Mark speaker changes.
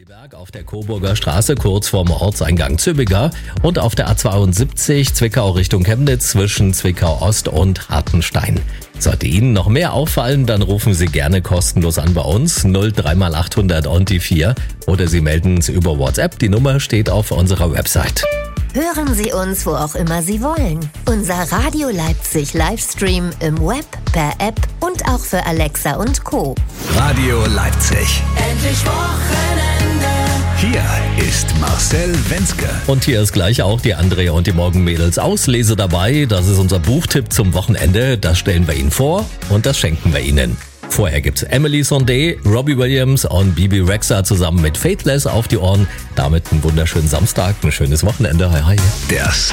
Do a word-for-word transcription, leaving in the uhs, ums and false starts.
Speaker 1: Berg auf der Coburger Straße kurz vorm Ortseingang Zübiger und auf der A zweiundsiebzig Zwickau Richtung Chemnitz zwischen Zwickau Ost und Hartenstein. Sollte Ihnen noch mehr auffallen, dann rufen Sie gerne kostenlos an bei uns null drei mal achthundert und die vier oder Sie melden es über WhatsApp. Die Nummer steht auf unserer Website.
Speaker 2: Hören Sie uns, wo auch immer Sie wollen. Unser Radio Leipzig Livestream im Web, per App und auch für Alexa und Co.
Speaker 3: Radio Leipzig.
Speaker 4: Endlich Wochenende.
Speaker 3: Hier ist Marcel Wenzke.
Speaker 1: Und hier ist gleich auch die Andrea und die Morgenmädels Auslese dabei. Das ist unser Buchtipp zum Wochenende. Das stellen wir Ihnen vor und das schenken wir Ihnen. Vorher gibt's Emily Sondé, Robbie Williams und Bibi Rexha zusammen mit Faithless auf die Ohren. Damit einen wunderschönen Samstag, ein schönes Wochenende. Hi, hi.
Speaker 3: Der